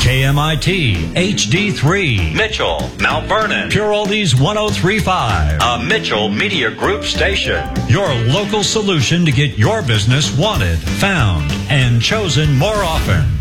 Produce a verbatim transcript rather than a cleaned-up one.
K M I T, H D three, Mitchell, Mount Vernon, Pure Oldies one oh three point five, a Mitchell Media Group station. Your local solution to get your business wanted, found, and chosen more often.